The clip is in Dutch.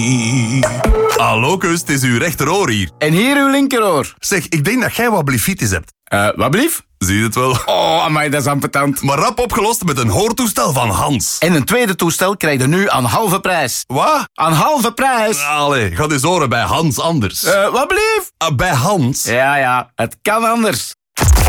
Hallo, Kus, het is uw rechteroor hier. En hier uw linkeroor. Zeg, ik denk dat jij wat blifitis hebt. Wat blief? Zie je het wel? Oh, amai, dat is ambetant. Maar rap opgelost met een hoortoestel van Hans. En een tweede toestel krijg je nu aan halve prijs. Wat? Aan halve prijs? Allee, ga eens horen bij Hans anders. Wat blief? Bij Hans? Ja, het kan anders.